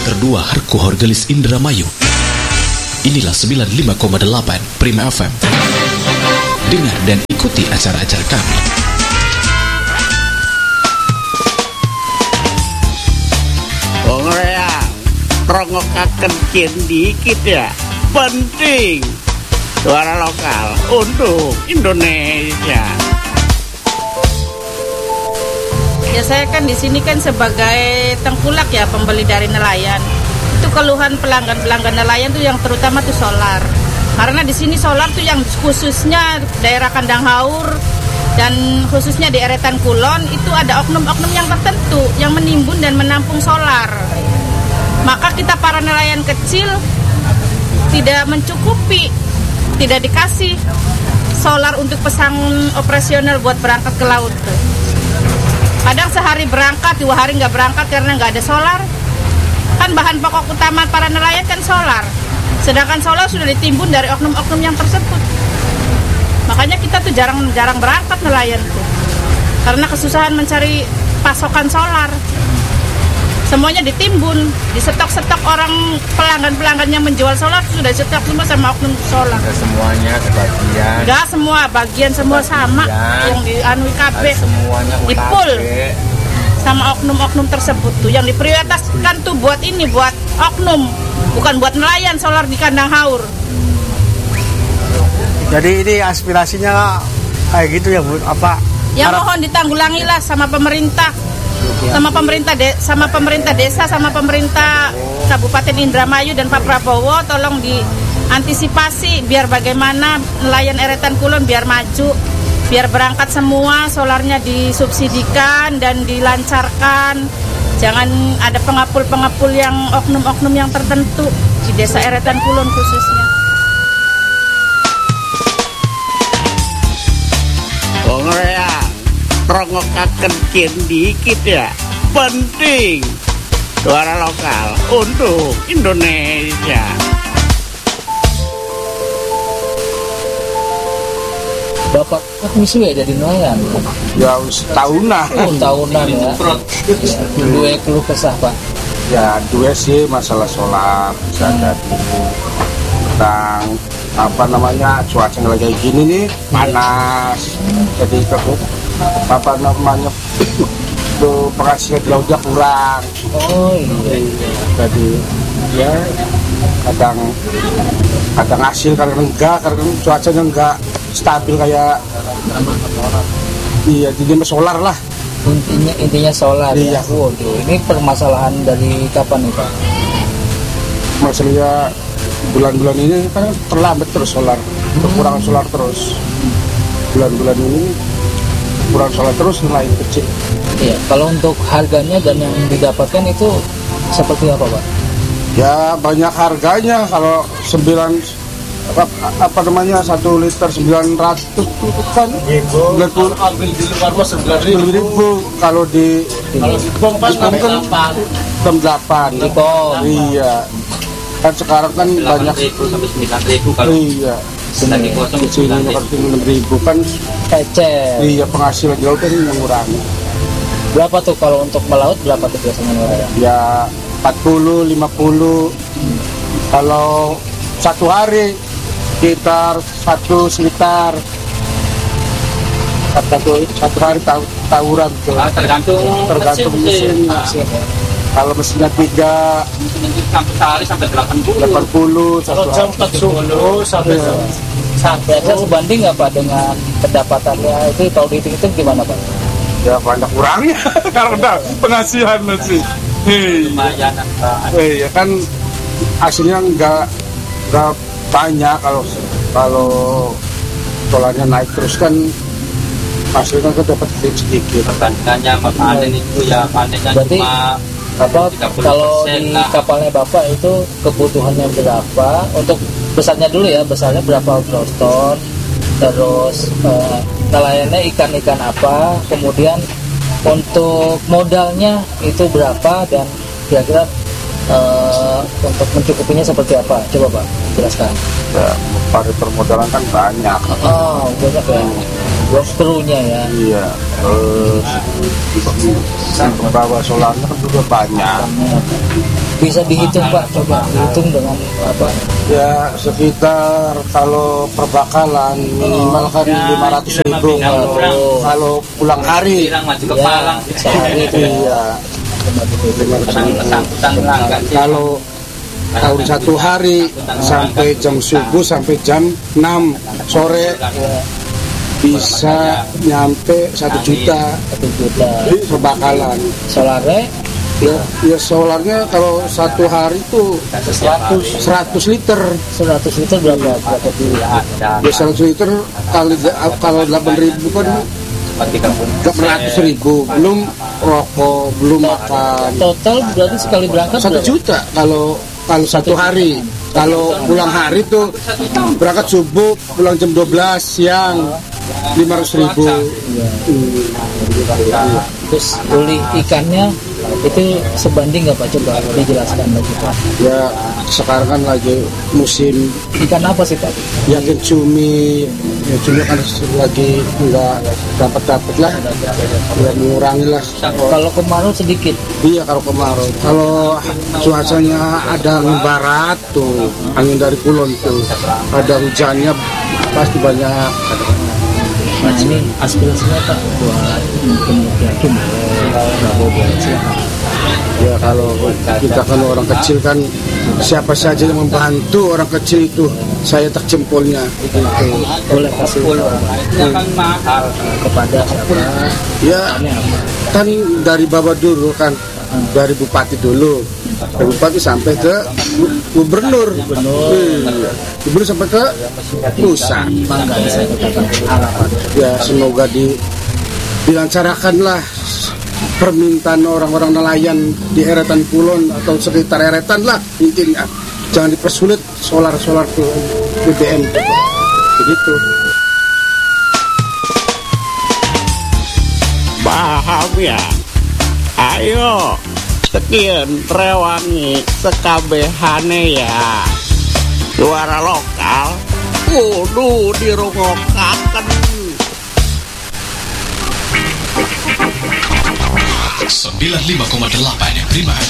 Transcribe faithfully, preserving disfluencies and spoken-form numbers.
kilometer dua Harku Horgelis Indramayu. Inilah sembilan puluh lima koma delapan Prima F M. Dengar dan ikuti acara-acara kami. Wong reang, rongokaken kin dikit ya. Penting. Suara lokal untuk Indonesia. Ya saya kan di sini kan sebagai tengkulak ya, pembeli dari nelayan. Itu keluhan pelanggan-pelanggan nelayan tuh yang terutama tuh solar. Karena di sini solar tuh yang khususnya daerah Kandang Haur dan khususnya di Eretan Kulon itu ada oknum-oknum yang tertentu yang menimbun dan menampung solar. Maka kita para nelayan kecil tidak mencukupi, tidak dikasih solar untuk pasang operasional buat berangkat ke laut tuh. Kadang sehari berangkat, dua hari nggak berangkat karena nggak ada solar. Kan bahan pokok utama para nelayan kan solar. Sedangkan solar sudah ditimbun dari oknum-oknum yang tersebut. Makanya kita tuh jarang-jarang berangkat nelayan tuh. Karena kesusahan mencari pasokan solar. Semuanya ditimbun, di stok-stok orang pelanggan-pelanggan yang menjual solar sudah stok semua sama oknum solar. Gak semuanya, sebagian. Gak semua, bagian semua sama yang di anu K B. Semuanya dipul sama oknum-oknum tersebut tuh yang diprioritaskan tuh buat ini, buat oknum, bukan buat nelayan solar di Kandang Haur. Jadi ini aspirasinya kayak gitu ya Bu, apa? Ya mohon ditanggulangi lah sama pemerintah. Sama pemerintah de- sama pemerintah desa, sama pemerintah Kabupaten Indramayu dan Pak Prabowo, tolong diantisipasi biar bagaimana nelayan Eretan Kulon biar maju, biar berangkat semua, solarnya disubsidikan dan dilancarkan. Jangan ada pengapul-pengapul yang oknum-oknum yang tertentu di desa Eretan Kulon khususnya. Wong reang, rongokaken kin dikit ya. Penting. Suara lokal untuk Indonesia. Bapak kok misu ya jadi nelayan? Ya tahunan. Oh, tahunan ya. Dua keluh kesah Pak. Ya dua sih masalah solar bisa jadi tentang apa namanya cuaca lagi kayak gini nih panas. Jadi itu apa namanya tuh penghasilan di lautnya kurang. Oh iya. Jadi ya kadang kadang hasil kadang enggak, kadang cuacanya enggak stabil kayak iya jadi solar lah. Intinya intinya solar iya. Ya. Waduh, ini permasalahan dari kapan nih Pak? Masalahnya bulan-bulan ini kan terlambat terus solar, kekurangan solar terus. Bulan-bulan ini kurang solar terus nelayan kecil. Iya, kalau untuk harganya dan yang didapatkan itu seperti apa Pak? Ya banyak harganya, kalau sembilan apa, apa namanya satu liter sembilan ratus kan sembilan puluh ambil di luar bos sembilan ribu, kalau di kalau di bom kan kan enam delapan Di pom. Iya kan sekarang kan banyak sampai sembilan ribu kalau iya lagi kosong di sini enam ribu kan Ecek. iya penghasilan di laut kan mengurangi. Berapa tuh kalau untuk melaut berapa tuh biasanya nelayan? Ya empat puluh lima puluh kalau satu hari sekitar satu sekitar satu satu hari tahu tawuran tuh ah, tergantung tergantung mesinnya. Kalau mesinnya tiga sehari sampai delapan puluh delapan puluh kalau jam empat subuh sampai Sampai ya, sebanding nggak Pak dengan pendapatannya itu kalau dihitung-hitung gimana Pak? ya banyak kurangnya karena penghasilan masih lumayan eh ya kan hasilnya nggak nggak banyak kalau kalau dolarnya naik terus kan hasilnya kan dapat sedikit. perbandingannya sama panen itu ya panennya Berarti, cuma Apa tiga puluh kalau persen di lah. kapalnya Bapak itu kebutuhannya berapa untuk besarnya dulu ya, besarnya berapa gross ton, terus eh, nelayannya ikan-ikan apa, kemudian untuk modalnya itu berapa dan kira-kira eh, untuk mencukupinya seperti apa? Coba Pak jelaskan. Ya, pada permodalan kan banyak. Oh banyak ya. krunya ya. Iya, terus yang pembawa solarnya kan juga banyak. Bisa dihitung Pak, coba hitung dengan apa? Ya sekitar kalau perbakalan minimal kan lima ratus ribu kalau, kalau pulang hari. Pirang maju ke Ya, Palang. sehari itu Iya, lima ratus ribu. Kesangkutan pelanggan. Kalau tahun satu hari sampai jam subuh sampai jam enam sore bisa nyampe satu juta satu juta. perbakalan. Solarnya Ya, ya solarnya kalau satu hari tuh seratus seratus liter. seratus liter berapa? Berapa di Ya seratus liter kali kalau delapan ribu kan delapan ratus ribu. Belum rokok, belum makan. total berarti sekali berangkat Satu berapa? juta kalau kalau satu hari. Kalau pulang hari tuh berangkat subuh, pulang jam dua belas siang lima ratus ribu. Terus beli ikannya itu sebanding nggak Pak? Coba dijelaskan lagi Pak. Ya sekarang kan lagi musim Ikan apa sih Pak? ya kan cumi, ya cumi kan lagi nggak dapat dapat lah, ya mengurangi lah. Kalau kemarau sedikit. Iya kalau kemarau, kalau cuacanya ada angin barat tuh, angin dari kulon tuh, ada hujannya pasti banyak. Nah ini aspirasinya Pak buat mungkin yakin Prabowo buat silakan. Ya kalau kita kan orang kecil kan siapa saja yang membantu orang kecil itu saya tak jempolnya. Gitu. Boleh kasih Ya kan mahal. kepada siapa? Ya kan dari bawah dulu kan, dari bupati dulu, dari bupati sampai ke gubernur, Iya. gubernur sampai ke pusat. Bangga bisa katakan harapan. Ya semoga di dilancarkanlah permintaan orang-orang nelayan di eretan kulon atau sekitar eretan lah intinya. Jangan dipersulit solar-solar ke B B M begitu. Bahagia. Ayo sekian rewangi sekabehane ya. Suara lokal kudu dirungokaken. sembilan puluh lima koma delapan Prima